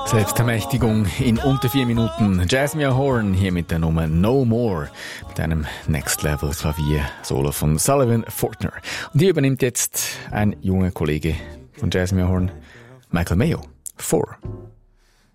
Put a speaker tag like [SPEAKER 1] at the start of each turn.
[SPEAKER 1] Selbstermächtigung in unter 4 Minuten. Jasmine Horn hier mit der Nummer No More, mit einem Next Level Klavier Solo von Sullivan Fortner. Und hier übernimmt jetzt ein junger Kollege von Jasmine Horn, Michael Mayo. 4.